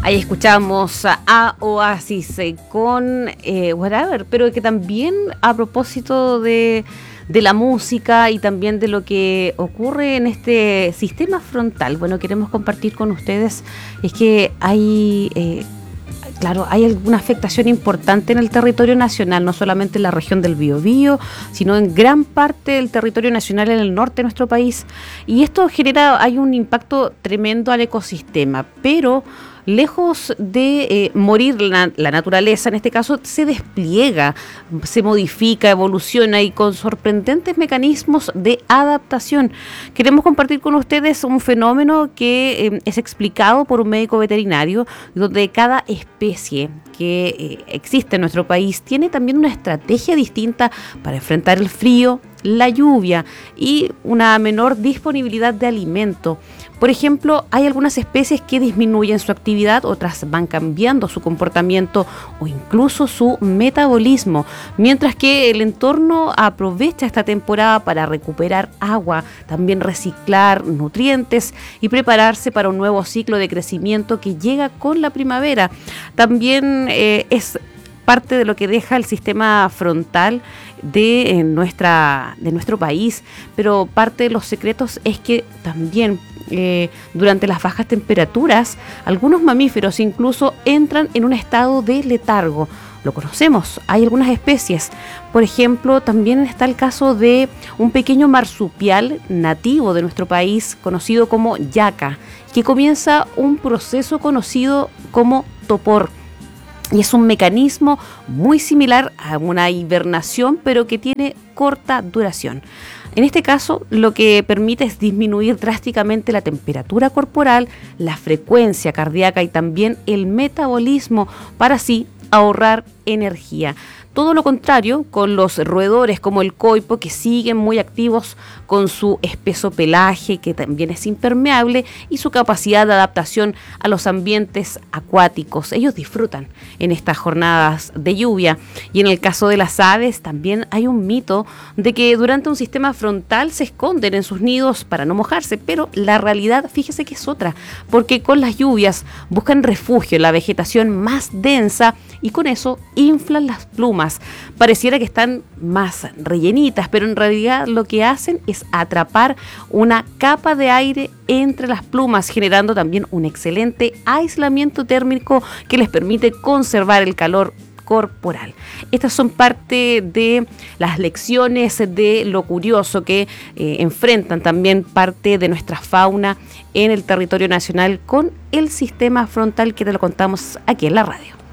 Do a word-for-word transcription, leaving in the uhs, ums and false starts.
Ahí escuchamos a Oasis eh, con eh, Whatever, pero que también a propósito de, de la música y también de lo que ocurre en este sistema frontal, bueno, queremos compartir con ustedes, es que hay... Eh, Claro, hay alguna afectación importante en el territorio nacional, no solamente en la región del Biobío, sino en gran parte del territorio nacional en el norte de nuestro país. Y esto genera, hay un impacto tremendo al ecosistema, pero lejos de eh, morir la, la naturaleza, en este caso se despliega, se modifica, evoluciona y con sorprendentes mecanismos de adaptación. Queremos compartir con ustedes un fenómeno que eh, es explicado por un médico veterinario, donde cada especie que eh, existe en nuestro país tiene también una estrategia distinta para enfrentar el frío, la lluvia y una menor disponibilidad de alimento. Por ejemplo, hay algunas especies que disminuyen su actividad, otras van cambiando su comportamiento o incluso su metabolismo, mientras que el entorno aprovecha esta temporada para recuperar agua, también reciclar nutrientes y prepararse para un nuevo ciclo de crecimiento que llega con la primavera. También eh, es parte de lo que deja el sistema frontal de, eh, nuestra, de nuestro país, pero parte de los secretos es que también eh, durante las bajas temperaturas algunos mamíferos incluso entran en un estado de letargo. Lo conocemos, hay algunas especies. Por ejemplo, también está el caso de un pequeño marsupial nativo de nuestro país conocido como yaca, que comienza un proceso conocido como topor. Y es un mecanismo muy similar a una hibernación, pero que tiene corta duración. En este caso, lo que permite es disminuir drásticamente la temperatura corporal, la frecuencia cardíaca y también el metabolismo para así ahorrar energía. Todo lo contrario con los roedores como el coipo, que siguen muy activos con su espeso pelaje, que también es impermeable, y su capacidad de adaptación a los ambientes acuáticos. Ellos disfrutan en estas jornadas de lluvia. Y en el caso de las aves también hay un mito de que durante un sistema frontal se esconden en sus nidos para no mojarse, pero la realidad, fíjese que es otra, porque con las lluvias buscan refugio en la vegetación más densa y con eso inflan las plumas. Pareciera que están más rellenitas, pero en realidad lo que hacen es atrapar una capa de aire entre las plumas, generando también un excelente aislamiento térmico que les permite conservar el calor corporal. Estas son parte de las lecciones de lo curioso que eh, enfrentan también parte de nuestra fauna en el territorio nacional con el sistema frontal, que te lo contamos aquí en la radio.